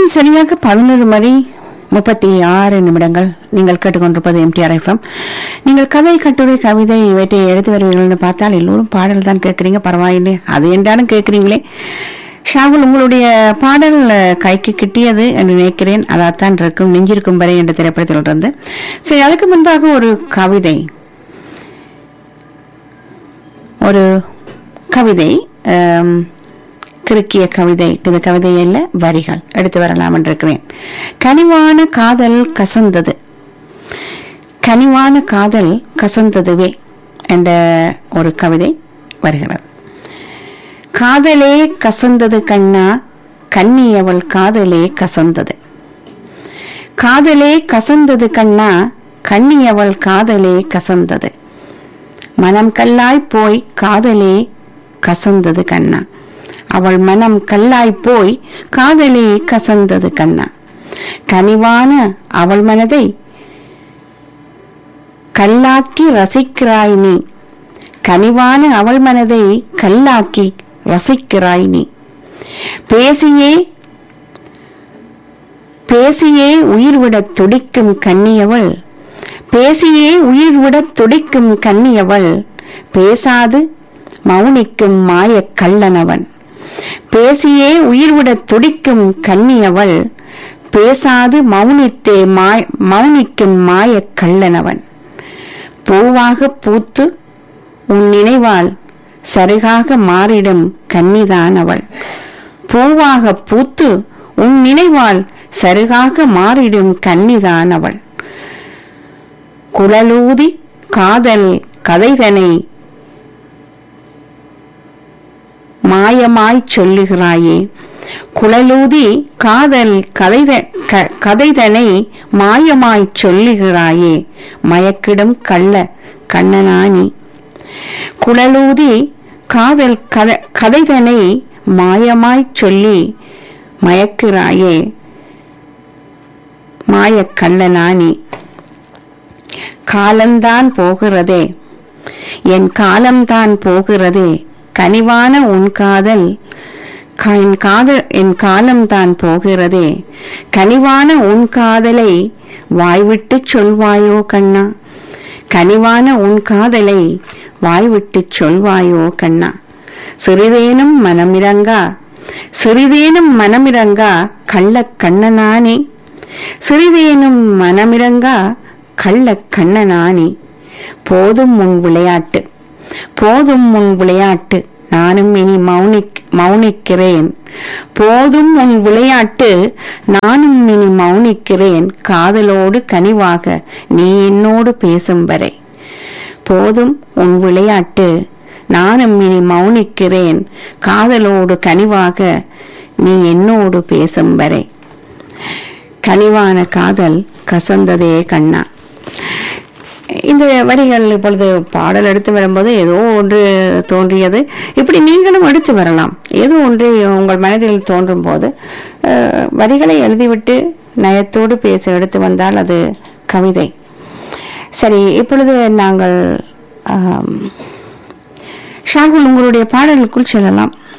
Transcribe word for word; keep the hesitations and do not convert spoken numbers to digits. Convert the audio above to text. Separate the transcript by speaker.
Speaker 1: சரியாக பதினொரு மணி முப்பத்தி ஆறு நிமிடங்கள். நீங்கள் கேட்டுக்கொண்டிருப்பது எம்டிஆர் எஃப்எம். நீங்கள் கதை, கட்டுரை, கவிதை இவற்றை எடுத்து வருவீர்கள் பார்த்தால் எல்லோரும் பாடல் தான் கேட்கறீங்க. பரவாயில்லை, அது என்றாலும் கேட்கறீங்களே. ஷாகுல், உங்களுடைய பாடல் கைக்கு கிட்டியது என்று நினைக்கிறேன். அதாத்தான் இருக்கும் நெஞ்சிருக்கும் வரை என்ற திரைப்படத்தில் இருந்து. சரி, அதுக்கு முன்பாக ஒரு கவிதை, ஒரு கவிதை, கிறுக்கிய கவிதை. இது கவிதை அல்ல, வரிகள் எடுத்து வரலாம் என்றிருக்கிறேன். கனிவான காதல் கசந்தது, கனிவான காதல் கசந்ததுவே என்ற ஒரு கவிதை வருகிறது. காதலே கசந்தது கண்ணா, கண்ணியவள் காதலே கசந்தது. காதலே கசந்தது கண்ணா, கண்ணியவள் காதலே கசந்தது. மனம் கல்லாய் போய் காதலே கசந்தது கண்ணா, அவள் மனம் கல்லாய் போய் காதலே கசந்தது கண்ணா. கனிவான அவள் மனதை கல்லாக்கி ரசிக்கிறாய் நீ, கனிவான அவள் மனதை கல்லாக்கி ரசிக்கிறாய் நீ. பேசியே பேசியே உயிர்விட துடிக்கும் கண்ணியவள், பேசியே உயிர்விட துடிக்கும் கண்ணியவள், பேசாது மௌனிக்கும் மாய கள்ளனவன். பேசியே உயிர்விட துடிக்கும் கண்ணியவள், பேசாது மௌனித்தே மௌனிக்கும் மாய கள்ளனவன். பூவாக பூத்து உன் நினைவால் சருகாக மாறிடும் கன்னிதான் அவள். பூவாக பூத்து உன் நினைவால் சருகாக மாறிடும் கன்னிதான் அவள். குழலூதி காதல் கதைதனை மாயமாய் சொல்லுகிறாயே, குழலூதி காதல் கதைதனை மாயமாய் சொல்லுகிறாயே, மயக்கிடும் கள்ள கண்ணனானி. குழலூதி காதல் கதைதனை மாயமாய் சொல்லி மயக்கிறாயே, மாய கள்ளனானி. காலம்தான் போகிறதே, என் காலம்தான் போகிறதே, கனிவான உன் காதல் என் காதல் என் காலம்தான் போகிறதே, கனிவான உன் காதலை வாய்விட்டு சொல்வாயோ கண்ணா, கனிவான உன் காதலை வாய்விட்டு சொல்வாயோ கண்ணா. சிறிதேனும் மனமிரங்கா, சிறிதேனும் மனமிரங்கா கள்ள கண்ணனானே, சிறிதேனும் மனமிரங்கா கள்ள கண்ணனானே. போதும் உன் விளையாட்டு, போதும் உன் விளையாட்டு, நானும் இனி மௌனிக் மௌனிக்கிறேன். போதும் உன் விளையாட்டு, நானும் இனி மௌனிக்கிறேன். காதலோடு கனிவாக நீ என்னோடு பேசும் வரை. போதும் உன் விளையாட்டு, நானும் இனி மௌனிக்கிறேன். காதலோடு கனிவாக நீ என்னோடு பேசும் வரை. கனிவான காதல் கசந்ததே கண்ணா. இந்த வரிகள் இப்பொழுது பாடல் எடுத்து வரும்போது ஏதோ ஒன்று தோன்றியது. இப்படி நீங்களும் எடுத்து வரலாம். ஏதோ ஒன்று உங்கள் மனதில் தோன்றும் போது வரிகளை எழுதிவிட்டு நயத்தோடு பேச எடுத்து வந்தால் அது கவிதை. சரி, இப்பொழுது நாங்கள் ஷாகுல் உங்களுடைய பாடலுக்குள் செல்லலாம்.